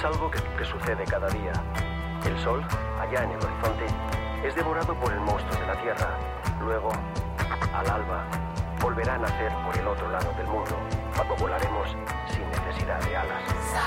Es algo que sucede cada día. El sol, allá en el horizonte, es devorado por el monstruo de la Tierra. Luego, al alba, volverá a nacer por el otro lado del mundo, cuando volaremos sin necesidad de alas.